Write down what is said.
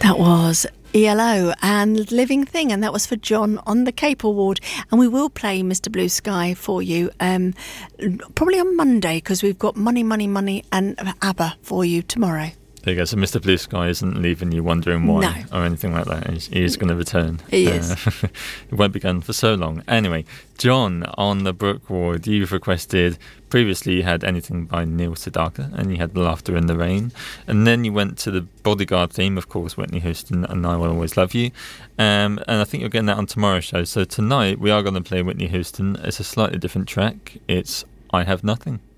That was ELO and Living Thing, and that was for John on the Cape Award. And we will play Mr. Blue Sky for you probably on Monday, because we've got Money, Money, Money and ABBA for you tomorrow. There you go. So Mr. Blue Sky isn't leaving you wondering why or anything like that. He is going to return. He is. It won't be gone for so long. Anyway, John, on the Brook Ward, you've requested, previously you had Anything by Neil Sedaka, and you had Laughter in the Rain. And then you went to the Bodyguard theme, of course, Whitney Houston and I Will Always Love You. And I think you're getting that on tomorrow's show. So tonight we are going to play Whitney Houston. It's a slightly different track. It's I Have Nothing.